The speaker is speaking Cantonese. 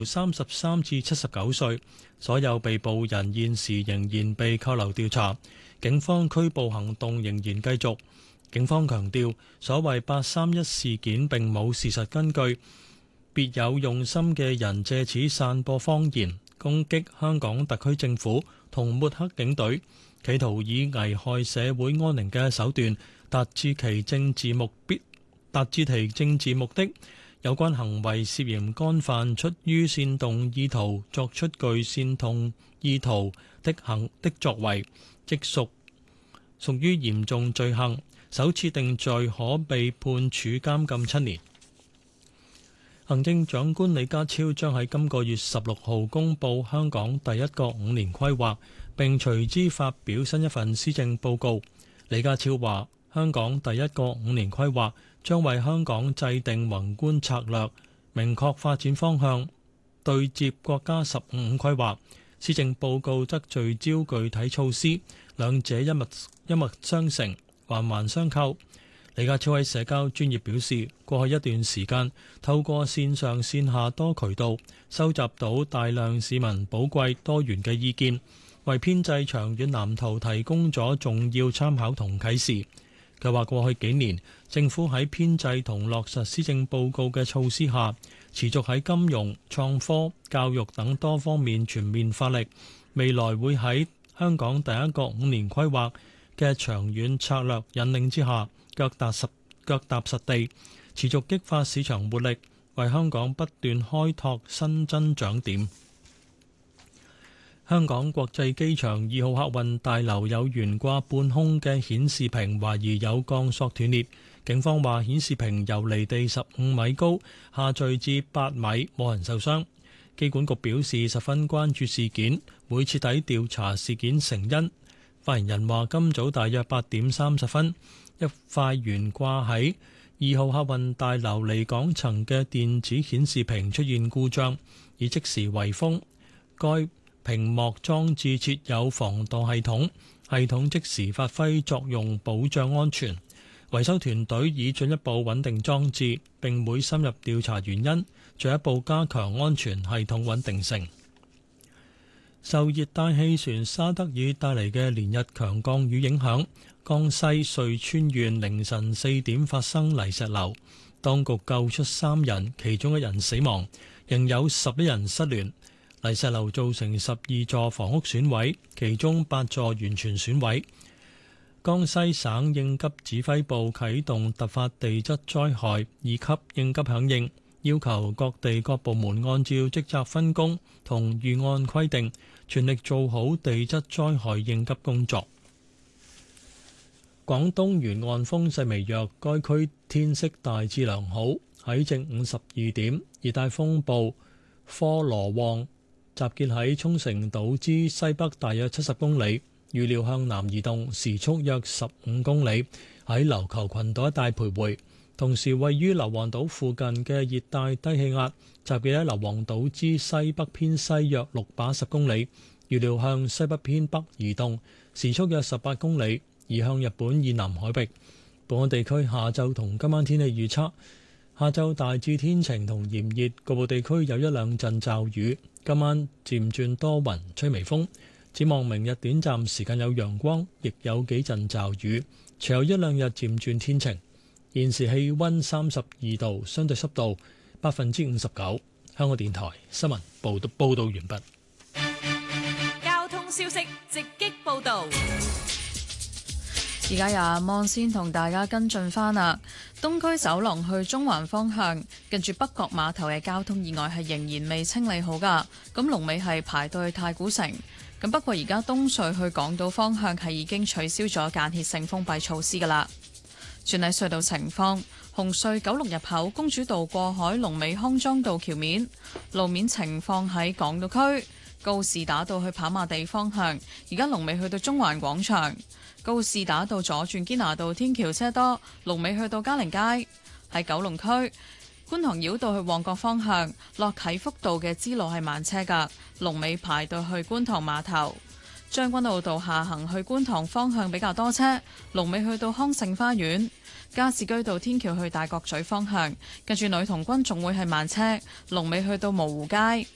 33至79歲，所有被捕人現時仍然被扣留調查，警方拘捕行動仍然繼續。警方強調，所謂831事件並冇事實根據，別有用心嘅人借此散播謊言，攻擊香港特區政府同抹黑警隊，企圖以危害社會安寧嘅手段達至其政治目的。有關行為涉嫌干犯出於煽動意圖作出具煽動意圖的作為，即屬於嚴重罪行，首次定罪可被判處監禁7年。行政長官李家超將喺今個月16號公布香港第一個5年規劃，並隨之發表新一份施政報告。李家超話：香港第一個5年規劃將為香港制定宏觀策略，明確發展方向，對接國家15規劃。施政報告則聚焦具體措施，兩者一脈相承，環環相扣。李家超喺社交專頁表示，過去一段時間透過線上線下多渠道收集到大量市民寶貴多元嘅意見，為編製長遠藍圖提供咗重要參考同啟示。佢話過去幾年政府喺編製同落實施政報告嘅措施下，持續喺金融、創科、教育等多方面全面發力，未來會喺香港第一個5年規劃嘅長遠策略引領之下，腳踏實地，持續激發市場活力，為香港不斷開拓新增長點。香港國際機場2號客運大樓有懸掛半空嘅顯示屏，懷疑有鋼索斷裂。警方話顯示屏由離地15米高下墜至8米，冇人受傷。機管局表示十分關注事件，會徹底調查事件成因。發言人話今早大約8點30分，一塊懸掛喺2號客運大樓離港層嘅電子顯示屏出現故障，已即時圍封。該屏幕裝置設有防墮系統，系統即時發揮作用，保障安全。維修團隊已進一步穩定裝置，並會深入調查原因，進一步加強安全系統穩定性。受熱帶氣旋沙德爾帶嚟嘅連日強降雨影響，江西瑞川縣凌晨4點發生泥石流，當局救出3人，其中1人死亡，仍有11人失聯。泥石流造成12座房屋損毀，其中8座完全損毀。江西省應急指揮部啟動突發地質災害2級應急響應，要求各地各部門按照職責分工同預案規定，全力做好地質災害應急工作。廣東沿岸風勢微弱，該區天色大致良好。喺正午12點，熱帶風暴科羅旺集結喺沖繩島之西北大約70公里，預料向南移動，時速約15公里，喺琉球群島一帶徘徊。同時位於硫磺島附近嘅熱帶低氣壓集結喺硫磺島之西北偏西約610公里，預料向西北偏北移動，時速約18公里，移向日本以南海域。本港地區下晝同今晚天氣預測：下晝大致天晴同炎熱，局部地區有1兩陣驟雨。今晚漸轉多雲，吹微風。展望明日短暫時間有陽光，亦有幾陣驟雨。隨後1兩日漸轉天晴。現時氣溫32度，相對濕度59%。香港電台新聞報道完畢。 交通消息直擊報道。 而家由阿望先同大家跟進返啦。東區走廊去中環方向，近住北角碼頭嘅交通意外係仍然未清理好㗎。咁龍尾係排到去太古城。咁不過而家東隧去港島方向係已經取消咗間歇性封閉措施㗎啦。轉睇隧道情況，紅隧九龍入口公主道過海龍尾康莊道橋面路面情況喺港島區告士打道去跑馬地方向，而家龍尾去到中環廣場。告士打道左轉堅拿道天橋車多，龍尾去到嘉寧街。喺九龍區觀塘繞道去旺角方向，落啟福道嘅支路係慢車㗎，龍尾排到去觀塘碼頭。將軍澳道下行去觀塘方向比較多車，龍尾去到康盛花園。加士居道天橋去大角咀方向，近住女童軍總會係慢車，龍尾去到蕪湖街。